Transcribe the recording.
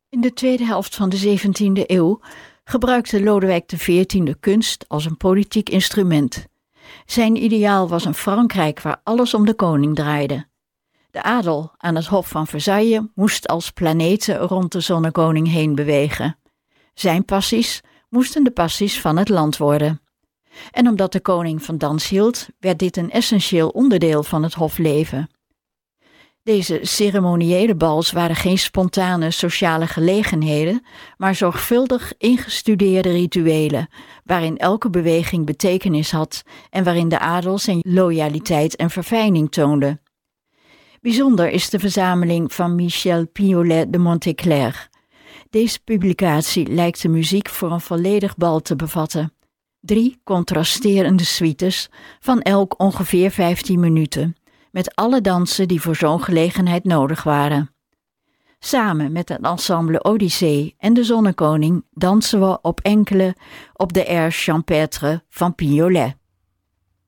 In de tweede helft van de 17e eeuw gebruikte Lodewijk XIV kunst als een politiek instrument. Zijn ideaal was een Frankrijk waar alles om de koning draaide. De adel aan het Hof van Versailles moest als planeten rond de zonnekoning heen bewegen. Zijn passies moesten de passies van het land worden. En omdat de koning van dans hield, werd dit een essentieel onderdeel van het hofleven. Deze ceremoniële bals waren geen spontane sociale gelegenheden, maar zorgvuldig ingestudeerde rituelen, waarin elke beweging betekenis had en waarin de adel zijn loyaliteit en verfijning toonde. Bijzonder is de verzameling van Michel Piolet de Monteclair. Deze publicatie lijkt de muziek voor een volledig bal te bevatten. 3 contrasterende suites van elk ongeveer 15 minuten, met alle dansen die voor zo'n gelegenheid nodig waren. Samen met het ensemble Odyssee en de Zonnekoning dansen we op enkele op de air champêtre van Piolet.